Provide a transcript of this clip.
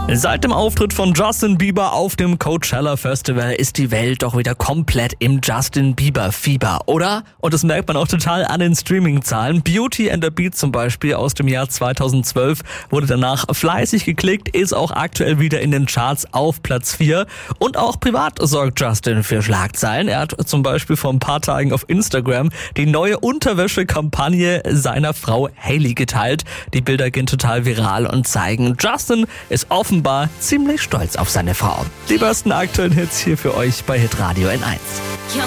Seit dem Auftritt von Justin Bieber auf dem Coachella Festival ist die Welt doch wieder komplett im Justin Bieber Fieber, oder? Und das merkt man auch total an den Streaming-Zahlen. Beauty and the Beat zum Beispiel aus dem Jahr 2012 wurde danach fleißig geklickt, ist auch aktuell wieder in den Charts auf Platz 4. Und auch privat sorgt Justin für Schlagzeilen. Er hat zum Beispiel vor ein paar Tagen auf Instagram die neue Unterwäsche-Kampagne seiner Frau Hailey geteilt. Die Bilder gehen total viral und zeigen, Justin ist offenbar ziemlich stolz auf seine Frau. Die besten aktuellen Hits hier für euch bei Hitradio N1.